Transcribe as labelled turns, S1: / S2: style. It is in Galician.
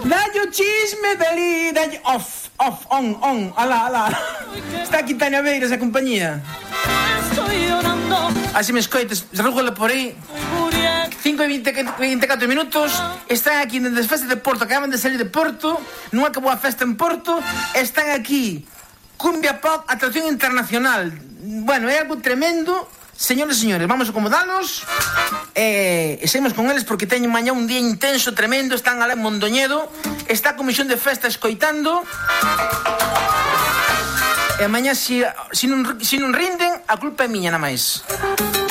S1: Dallo chisme, Dalí, dallo off, on, alá. Está aquí Tania Beiras e compañía. Así me escoites, rúgale por aí. 5:24 minutos. Están aquí nas festas de Porto. Acaban de salir de Porto. Non acabou a festa en Porto. Están aquí Cumbia Pop, atracción internacional. Bueno, é algo tremendo. Señores e señores, vamos a acomodarnos e seguimos con eles porque teñen mañá un día intenso, tremendo. Están alá en Mondoñedo. Está a comisión de festa escoitando. E mañá, se non rinden, a culpa é miña, nada máis.